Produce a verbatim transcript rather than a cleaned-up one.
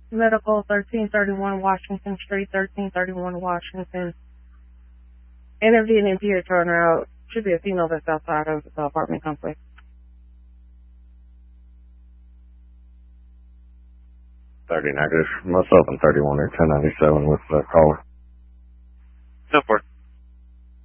Medical, thirteen thirty-one Washington Street, thirteen thirty-one Washington. Interviewing in Pierre Turner out. Should be a female that's outside of the apartment complex. thirty negative. Myself and thirty-one or ten ninety-seven with the caller. So forth.